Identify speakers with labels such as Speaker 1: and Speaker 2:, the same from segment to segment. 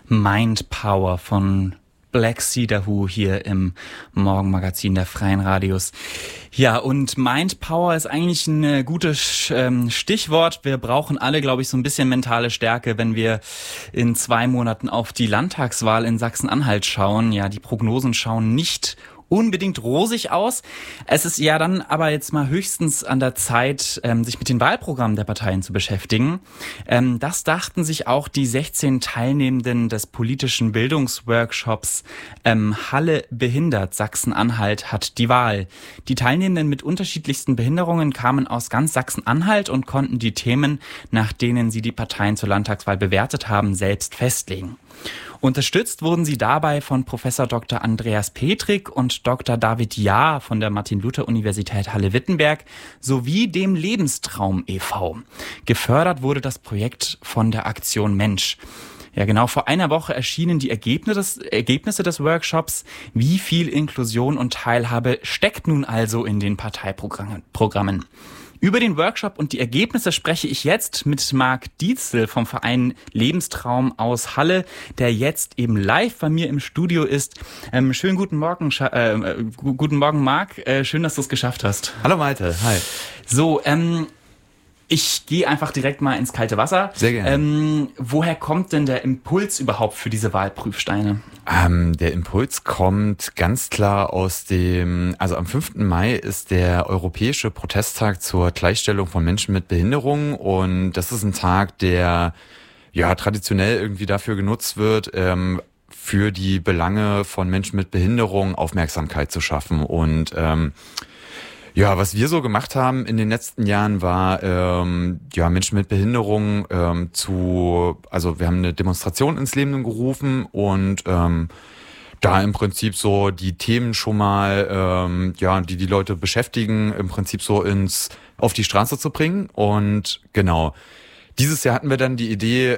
Speaker 1: Mind Power von Black Cedar Who hier im Morgenmagazin der Freien Radios. Ja, und Mind Power ist eigentlich ein gutes Stichwort. Wir brauchen alle, glaube ich, so ein bisschen mentale Stärke, wenn wir in 2 Monaten auf die Landtagswahl in Sachsen-Anhalt schauen. Ja, die Prognosen schauen nicht unbedingt rosig aus. Es ist ja dann aber jetzt mal höchstens an der Zeit, sich mit den Wahlprogrammen der Parteien zu beschäftigen. Das dachten sich auch die 16 Teilnehmenden des politischen Bildungsworkshops Halle behindert, Sachsen-Anhalt hat die Wahl. Die Teilnehmenden mit unterschiedlichsten Behinderungen kamen aus ganz Sachsen-Anhalt und konnten die Themen, nach denen sie die Parteien zur Landtagswahl bewertet haben, selbst festlegen. Unterstützt wurden sie dabei von Professor Dr. Andreas Petrik und Dr. David Jahr von der Martin-Luther-Universität Halle-Wittenberg sowie dem Lebenstraum e.V. Gefördert wurde das Projekt von der Aktion Mensch. Ja, genau, vor einer Woche erschienen die Ergebnisse des Workshops. Wie viel Inklusion und Teilhabe steckt nun also in den Parteiprogrammen? Über den Workshop und die Ergebnisse spreche ich jetzt mit Marc Dietzel vom Verein Lebenstraum aus Halle, der jetzt eben live bei mir im Studio ist. Schönen guten Morgen, guten Morgen, Marc. Schön, dass du es geschafft hast.
Speaker 2: Hallo Malte, hi.
Speaker 1: So, ich gehe einfach direkt mal ins kalte Wasser.
Speaker 2: Sehr gerne.
Speaker 1: Woher kommt denn der Impuls überhaupt für diese Wahlprüfsteine?
Speaker 2: Der Impuls kommt ganz klar also am 5. Mai ist der Europäische Protesttag zur Gleichstellung von Menschen mit Behinderung und das ist ein Tag, der ja traditionell irgendwie dafür genutzt wird, für die Belange von Menschen mit Behinderung Aufmerksamkeit zu schaffen und ja, was wir so gemacht haben in den letzten Jahren war, Menschen mit Behinderung also wir haben eine Demonstration ins Leben gerufen und da im Prinzip so die Themen schon mal, die Leute beschäftigen, im Prinzip so auf die Straße zu bringen. Und genau, dieses Jahr hatten wir dann die Idee,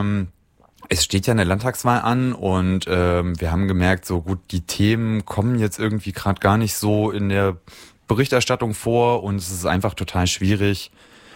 Speaker 2: es steht ja eine Landtagswahl an und wir haben gemerkt, so gut, die Themen kommen jetzt irgendwie gerade gar nicht so in der Berichterstattung vor und es ist einfach total schwierig,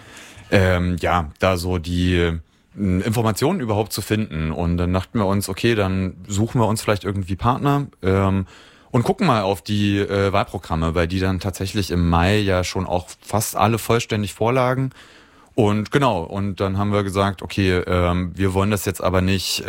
Speaker 2: da so die Informationen überhaupt zu finden. Und dann dachten wir uns, okay, dann suchen wir uns vielleicht irgendwie Partner und gucken mal auf die Wahlprogramme, weil die dann tatsächlich im Mai ja schon auch fast alle vollständig vorlagen. Und genau, und dann haben wir gesagt, okay, wir wollen das jetzt aber nicht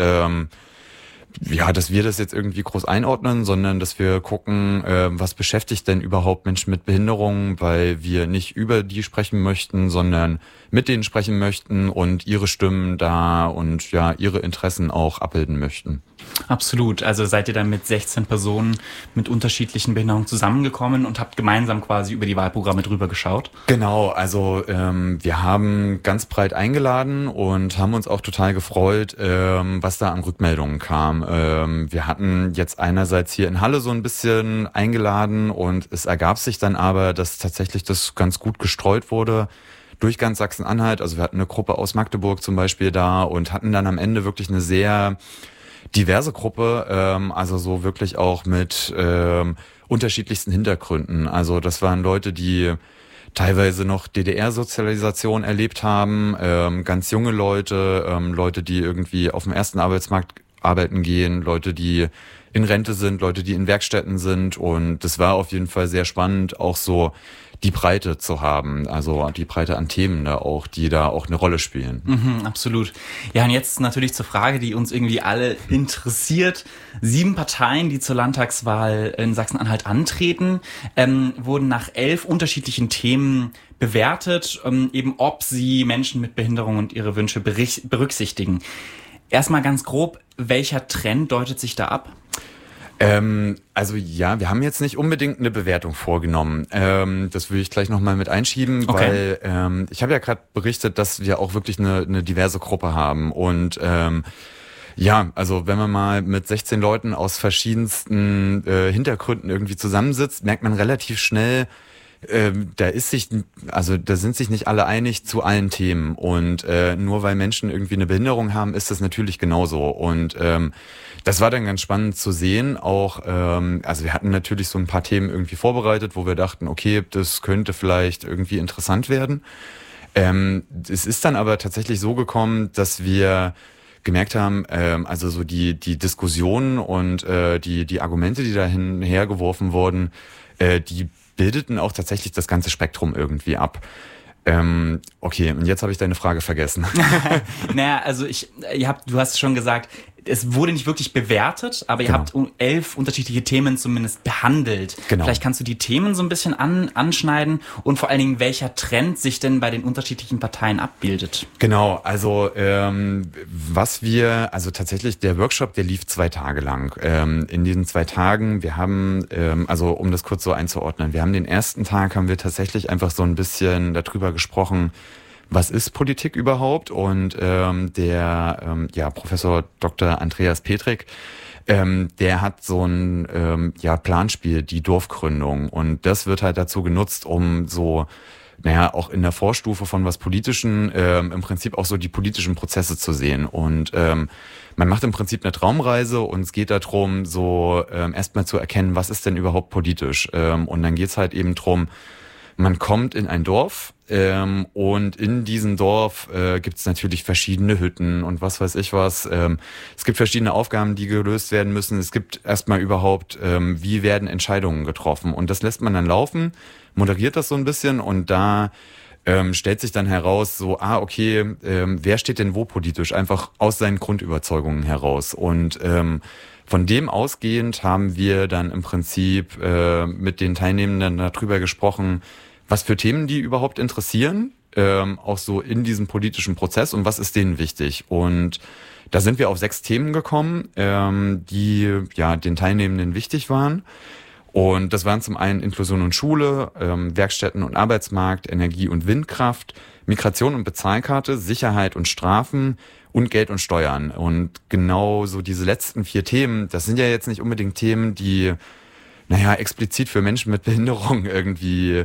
Speaker 2: dass wir das jetzt irgendwie groß einordnen, sondern dass wir gucken, was beschäftigt denn überhaupt Menschen mit Behinderungen, weil wir nicht über die sprechen möchten, sondern mit denen sprechen möchten und ihre Stimmen da und ja, ihre Interessen auch abbilden möchten.
Speaker 1: Absolut. Also seid ihr dann mit 16 Personen mit unterschiedlichen Behinderungen zusammengekommen und habt gemeinsam quasi über die Wahlprogramme drüber geschaut?
Speaker 2: Genau, also wir haben ganz breit eingeladen und haben uns auch total gefreut, was da an Rückmeldungen kam. Wir hatten jetzt einerseits hier in Halle so ein bisschen eingeladen und es ergab sich dann aber, dass tatsächlich das ganz gut gestreut wurde durch ganz Sachsen-Anhalt. Also wir hatten eine Gruppe aus Magdeburg zum Beispiel da und hatten dann am Ende wirklich eine sehr diverse Gruppe, also so wirklich auch mit unterschiedlichsten Hintergründen. Also das waren Leute, die teilweise noch DDR-Sozialisation erlebt haben, ganz junge Leute, Leute, die irgendwie auf dem ersten Arbeitsmarkt arbeiten gehen, Leute, die in Rente sind, Leute, die in Werkstätten sind und das war auf jeden Fall sehr spannend, auch so die Breite zu haben, also die Breite an Themen da auch, die da auch eine Rolle spielen.
Speaker 1: Mhm, absolut. Ja, und jetzt natürlich zur Frage, die uns irgendwie alle interessiert. 7 Parteien, die zur Landtagswahl in Sachsen-Anhalt antreten, wurden nach 11 unterschiedlichen Themen bewertet, eben ob sie Menschen mit Behinderung und ihre Wünsche berücksichtigen. Erstmal ganz grob, welcher Trend deutet sich da ab?
Speaker 2: Also ja, wir haben jetzt nicht unbedingt eine Bewertung vorgenommen. Das will ich gleich nochmal mit einschieben,
Speaker 1: okay.
Speaker 2: Weil ich habe ja gerade berichtet, dass wir auch wirklich eine diverse Gruppe haben. Und also wenn man mal mit 16 Leuten aus verschiedensten Hintergründen irgendwie zusammensitzt, merkt man relativ schnell, da sind sich nicht alle einig zu allen Themen und nur weil Menschen irgendwie eine Behinderung haben, ist das natürlich genauso und das war dann ganz spannend zu sehen, auch wir hatten natürlich so ein paar Themen irgendwie vorbereitet, wo wir dachten, okay, das könnte vielleicht irgendwie interessant werden. Es ist dann aber tatsächlich so gekommen, dass wir gemerkt haben, also so die Diskussionen und die Argumente, die dahin hergeworfen wurden, die bildeten auch tatsächlich das ganze Spektrum irgendwie ab. Okay, und jetzt habe ich deine Frage vergessen.
Speaker 1: Naja, also du hast schon gesagt, es wurde nicht wirklich bewertet, aber ihr habt 11 unterschiedliche Themen zumindest behandelt.
Speaker 2: Genau.
Speaker 1: Vielleicht kannst du die Themen so ein bisschen anschneiden und vor allen Dingen, welcher Trend sich denn bei den unterschiedlichen Parteien abbildet.
Speaker 2: Genau, also also tatsächlich der Workshop, der lief 2 Tage lang. In diesen 2 Tagen, wir haben, also um das kurz so einzuordnen, wir haben den ersten Tag, haben wir tatsächlich einfach so ein bisschen darüber gesprochen, was ist Politik überhaupt? Und der Professor Dr. Andreas Petrik, der hat so ein Planspiel, die Dorfgründung. Und das wird halt dazu genutzt, um so, auch in der Vorstufe von was Politischen im Prinzip auch so die politischen Prozesse zu sehen. Und man macht im Prinzip eine Traumreise und es geht darum, so erstmal zu erkennen, was ist denn überhaupt politisch? Und dann geht's halt eben drum, man kommt in ein Dorf und in diesem Dorf gibt es natürlich verschiedene Hütten und was weiß ich was. Es gibt verschiedene Aufgaben, die gelöst werden müssen. Es gibt erstmal überhaupt, wie werden Entscheidungen getroffen. Und das lässt man dann laufen, moderiert das so ein bisschen und da stellt sich dann heraus, so, okay, wer steht denn wo politisch? Einfach aus seinen Grundüberzeugungen heraus. Und von dem ausgehend haben wir dann im Prinzip mit den Teilnehmenden darüber gesprochen, was für Themen die überhaupt interessieren, auch so in diesem politischen Prozess und was ist denen wichtig. Und da sind wir auf 6 Themen gekommen, die den Teilnehmenden wichtig waren. Und das waren zum einen Inklusion und Schule, Werkstätten und Arbeitsmarkt, Energie und Windkraft, Migration und Bezahlkarte, Sicherheit und Strafen und Geld und Steuern. Und genau so diese letzten 4 Themen, das sind ja jetzt nicht unbedingt Themen, die, explizit für Menschen mit Behinderung irgendwie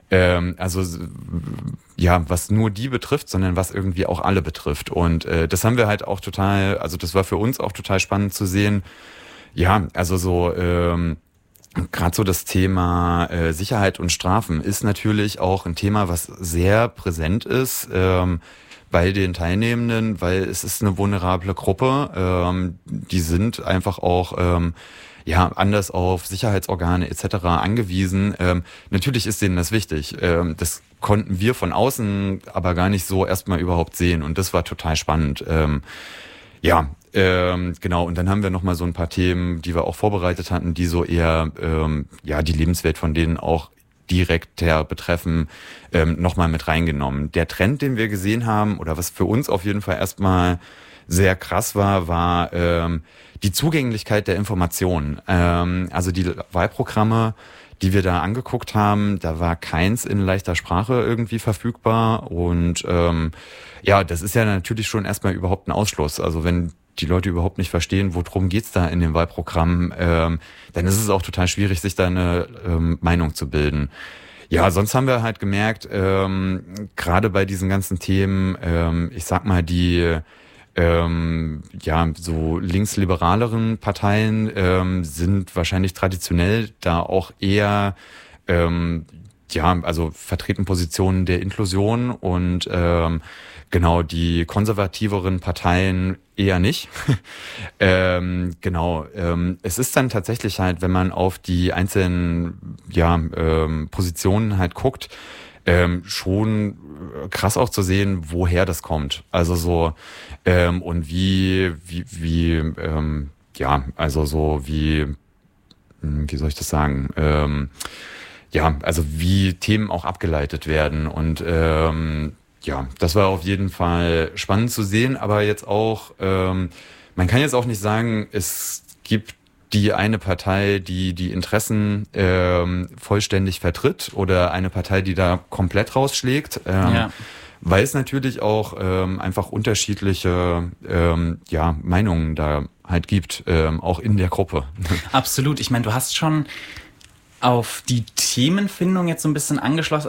Speaker 2: was nur die betrifft, sondern was irgendwie auch alle betrifft. Und das haben wir halt auch total, also das war für uns auch total spannend zu sehen. Ja, also so gerade so das Thema Sicherheit und Strafen ist natürlich auch ein Thema, was sehr präsent ist bei den Teilnehmenden, weil es ist eine vulnerable Gruppe. Die sind einfach auch anders auf Sicherheitsorgane etc. angewiesen. Natürlich ist denen das wichtig. Das konnten wir von außen aber gar nicht so erstmal überhaupt sehen und das war total spannend. Genau. Und dann haben wir nochmal so ein paar Themen, die wir auch vorbereitet hatten, die so eher die Lebenswelt von denen auch direkter betreffen, nochmal mit reingenommen. Der Trend, den wir gesehen haben, oder was für uns auf jeden Fall erstmal sehr krass war die Zugänglichkeit der Informationen. Also die Wahlprogramme, die wir da angeguckt haben, da war keins in leichter Sprache irgendwie verfügbar. Und das ist ja natürlich schon erstmal überhaupt ein Ausschluss. Also wenn die Leute überhaupt nicht verstehen, worum geht's da in dem Wahlprogramm, dann ist es auch total schwierig, sich da eine Meinung zu bilden. Ja, sonst haben wir halt gemerkt, gerade bei diesen ganzen Themen, ich sag mal, die so linksliberaleren Parteien sind wahrscheinlich traditionell da auch eher vertreten Positionen der Inklusion und die konservativeren Parteien eher nicht. Es ist dann tatsächlich halt, wenn man auf die einzelnen Positionen halt guckt, schon krass auch zu sehen, woher das kommt. Also so und wie soll ich das sagen? Also wie Themen auch abgeleitet werden und das war auf jeden Fall spannend zu sehen, aber jetzt auch, man kann jetzt auch nicht sagen, es gibt die eine Partei, die Interessen vollständig vertritt oder eine Partei, die da komplett rausschlägt, weil es natürlich auch einfach unterschiedliche Meinungen da halt gibt, auch in der Gruppe.
Speaker 1: Absolut. Ich meine, du hast schon auf die Themenfindung jetzt so ein bisschen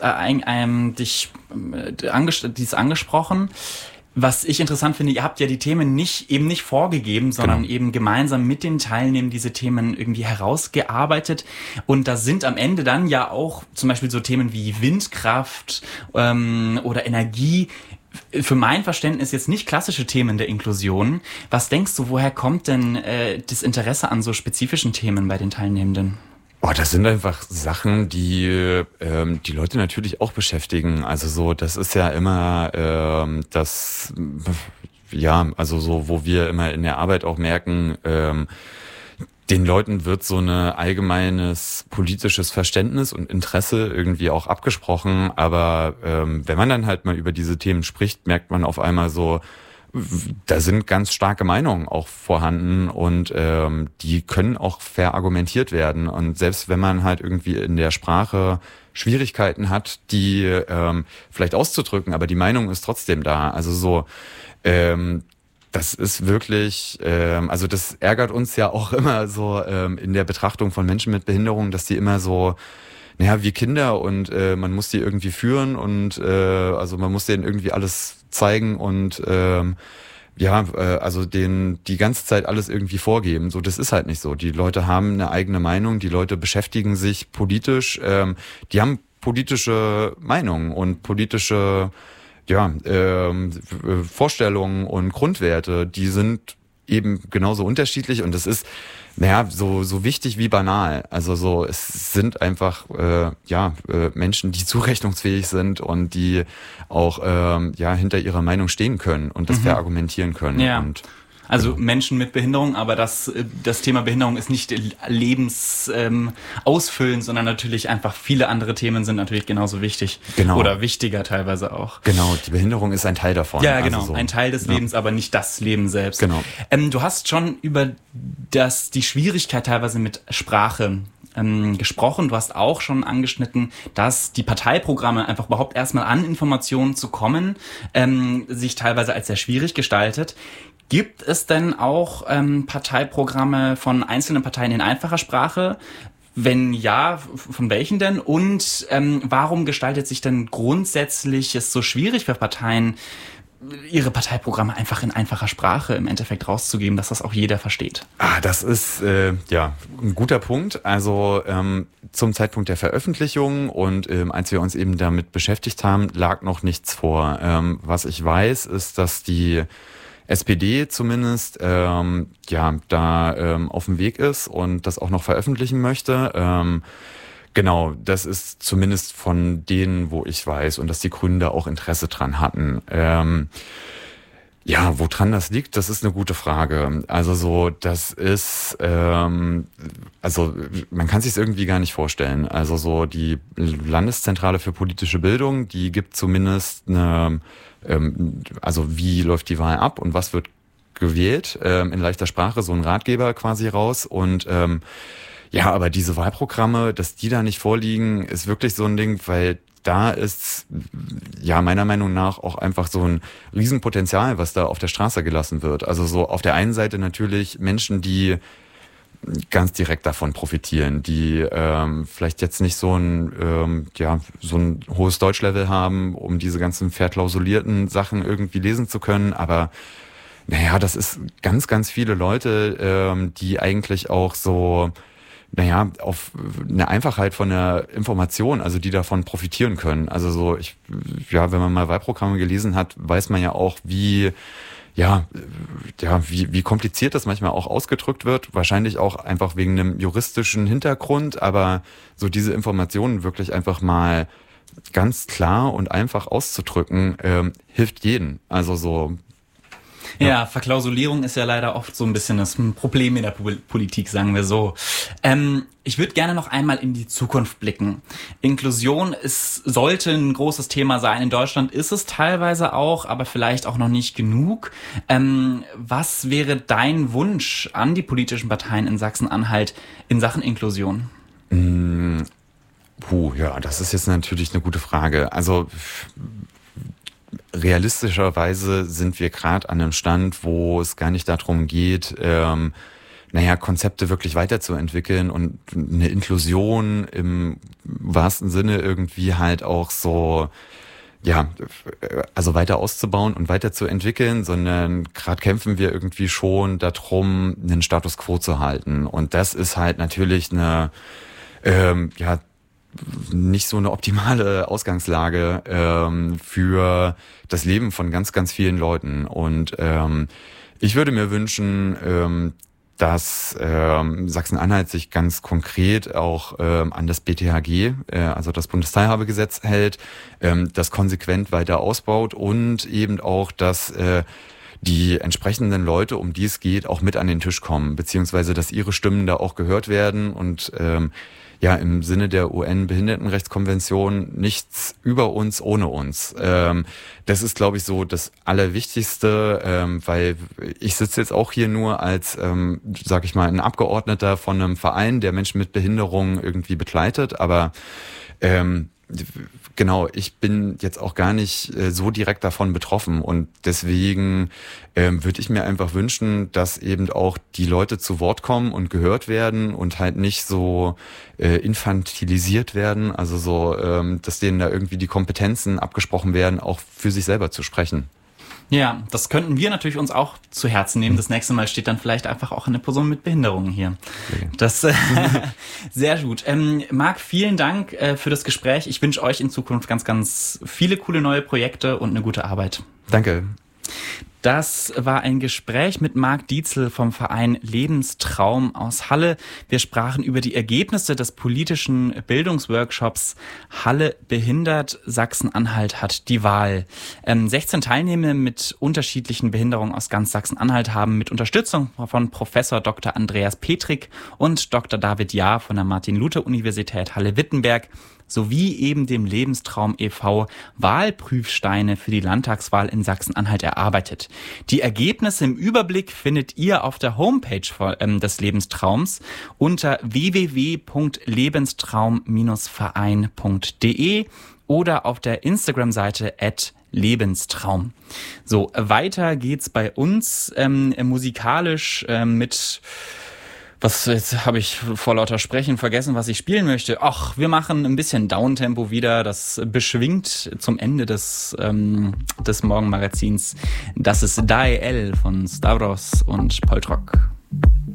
Speaker 1: angesprochen. Was ich interessant finde, ihr habt ja die Themen nicht vorgegeben, sondern eben gemeinsam mit den Teilnehmern diese Themen irgendwie herausgearbeitet. Und da sind am Ende dann ja auch zum Beispiel so Themen wie Windkraft oder Energie für mein Verständnis jetzt nicht klassische Themen der Inklusion. Was denkst du, woher kommt denn das Interesse an so spezifischen Themen bei den Teilnehmenden?
Speaker 2: Oh, das sind einfach Sachen, die die Leute natürlich auch beschäftigen. Also so, das ist ja immer also so, wo wir immer in der Arbeit auch merken, den Leuten wird so ein allgemeines politisches Verständnis und Interesse irgendwie auch abgesprochen. Aber wenn man dann halt mal über diese Themen spricht, merkt man auf einmal so, da sind ganz starke Meinungen auch vorhanden und die können auch verargumentiert werden. Und selbst wenn man halt irgendwie in der Sprache Schwierigkeiten hat, die vielleicht auszudrücken, aber die Meinung ist trotzdem da. Also so, das ist wirklich, also das ärgert uns ja auch immer so in der Betrachtung von Menschen mit Behinderung, dass die immer so, naja, wie Kinder und man muss die irgendwie führen und also man muss denen irgendwie alles zeigen und also denen die ganze Zeit alles irgendwie vorgeben. So, das ist halt nicht so. Die Leute haben eine eigene Meinung, die Leute beschäftigen sich politisch, die haben politische Meinungen und politische Vorstellungen und Grundwerte, die sind eben genauso unterschiedlich und das ist so wichtig wie banal. Also so, es sind einfach Menschen, die zurechnungsfähig sind und die auch hinter ihrer Meinung stehen können und das verargumentieren können.
Speaker 1: Ja.
Speaker 2: Und
Speaker 1: also Menschen mit Behinderung, aber das Thema Behinderung ist nicht lebensausfüllend, sondern natürlich einfach viele andere Themen sind natürlich genauso wichtig.
Speaker 2: Genau.
Speaker 1: Oder wichtiger teilweise auch.
Speaker 2: Genau, die Behinderung ist ein Teil davon.
Speaker 1: Ja, genau,
Speaker 2: also so.
Speaker 1: Ein Teil des Lebens, aber nicht das Leben selbst.
Speaker 2: Genau.
Speaker 1: Du hast schon über die Schwierigkeit teilweise mit Sprache gesprochen. Du hast auch schon angeschnitten, dass die Parteiprogramme einfach überhaupt erstmal an Informationen zu kommen, sich teilweise als sehr schwierig gestaltet. Gibt es denn auch Parteiprogramme von einzelnen Parteien in einfacher Sprache? Wenn ja, von welchen denn? Und warum gestaltet sich denn grundsätzlich es so schwierig für Parteien, ihre Parteiprogramme einfach in einfacher Sprache im Endeffekt rauszugeben, dass das auch jeder versteht?
Speaker 2: Das ist ein guter Punkt. Also zum Zeitpunkt der Veröffentlichung und als wir uns eben damit beschäftigt haben, lag noch nichts vor. Was ich weiß, ist, dass die SPD zumindest auf dem Weg ist und das auch noch veröffentlichen möchte. Genau, das ist zumindest von denen, wo ich weiß, und dass die Grünen da auch Interesse dran hatten. Woran das liegt, das ist eine gute Frage. Also so, das ist, man kann sich es irgendwie gar nicht vorstellen. Also so die Landeszentrale für politische Bildung, die gibt zumindest eine wie läuft die Wahl ab und was wird gewählt, in leichter Sprache, so ein Ratgeber quasi raus und aber diese Wahlprogramme, dass die da nicht vorliegen, ist wirklich so ein Ding, weil da ist meiner Meinung nach auch einfach so ein Riesenpotenzial, was da auf der Straße gelassen wird. Also so auf der einen Seite natürlich Menschen, die ganz direkt davon profitieren, die vielleicht jetzt nicht so ein hohes Deutschlevel haben, um diese ganzen verklausulierten Sachen irgendwie lesen zu können, aber das ist ganz, ganz viele Leute, die eigentlich auch so auf eine Einfachheit von der Information, also die davon profitieren können. Also so, wenn man mal Wahlprogramme gelesen hat, weiß man ja auch, wie kompliziert das manchmal auch ausgedrückt wird. Wahrscheinlich auch einfach wegen einem juristischen Hintergrund, aber so diese Informationen wirklich einfach mal ganz klar und einfach auszudrücken, hilft jedem. Also so.
Speaker 1: Ja, Verklausulierung ist ja leider oft so ein bisschen das Problem in der Politik, sagen wir so. Ich würde gerne noch einmal in die Zukunft blicken. Inklusion sollte ein großes Thema sein. In Deutschland ist es teilweise auch, aber vielleicht auch noch nicht genug. Was wäre dein Wunsch an die politischen Parteien in Sachsen-Anhalt in Sachen Inklusion?
Speaker 2: Das ist jetzt natürlich eine gute Frage. Also realistischerweise sind wir gerade an einem Stand, wo es gar nicht darum geht, Konzepte wirklich weiterzuentwickeln und eine Inklusion im wahrsten Sinne irgendwie halt auch so, weiter auszubauen und weiterzuentwickeln, sondern gerade kämpfen wir irgendwie schon darum, einen Status quo zu halten. Und das ist halt natürlich eine nicht so eine optimale Ausgangslage für das Leben von ganz, ganz vielen Leuten. Und ich würde mir wünschen, dass Sachsen-Anhalt sich ganz konkret auch an das BTHG, also das Bundesteilhabegesetz hält, das konsequent weiter ausbaut und eben auch, dass die entsprechenden Leute, um die es geht, auch mit an den Tisch kommen, beziehungsweise dass ihre Stimmen da auch gehört werden und im Sinne der UN-Behindertenrechtskonvention nichts über uns ohne uns. Das ist, glaube ich, so das Allerwichtigste, weil ich sitze jetzt auch hier nur als, sag ich mal, ein Abgeordneter von einem Verein, der Menschen mit Behinderung irgendwie begleitet, aber genau, ich bin jetzt auch gar nicht so direkt davon betroffen und deswegen würde ich mir einfach wünschen, dass eben auch die Leute zu Wort kommen und gehört werden und halt nicht so infantilisiert werden, also so, dass denen da irgendwie die Kompetenzen abgesprochen werden, auch für sich selber zu sprechen.
Speaker 1: Ja, das könnten wir natürlich uns auch zu Herzen nehmen. Das nächste Mal steht dann vielleicht einfach auch eine Person mit Behinderungen hier. Okay. Das sehr gut. Marc, vielen Dank für das Gespräch. Ich wünsche euch in Zukunft ganz, ganz viele coole neue Projekte und eine gute Arbeit.
Speaker 2: Danke.
Speaker 1: Das war ein Gespräch mit Marc Dietzel vom Verein Lebenstraum aus Halle. Wir sprachen über die Ergebnisse des politischen Bildungsworkshops Halle behindert, Sachsen-Anhalt hat die Wahl. 16 Teilnehmende mit unterschiedlichen Behinderungen aus ganz Sachsen-Anhalt haben mit Unterstützung von Professor Dr. Andreas Petrik und Dr. David Jahr von der Martin-Luther-Universität Halle-Wittenberg sowie eben dem Lebenstraum e.V. Wahlprüfsteine für die Landtagswahl in Sachsen-Anhalt erarbeitet. Die Ergebnisse im Überblick findet ihr auf der Homepage des Lebenstraums unter www.lebenstraum-verein.de oder auf der Instagram-Seite @Lebenstraum. So, weiter geht's bei uns musikalisch mit... jetzt habe ich vor lauter Sprechen vergessen, was ich spielen möchte. Ach, wir machen ein bisschen Downtempo wieder. Das beschwingt zum Ende des Morgenmagazins. Das ist Dael von Stavros und Poltrock.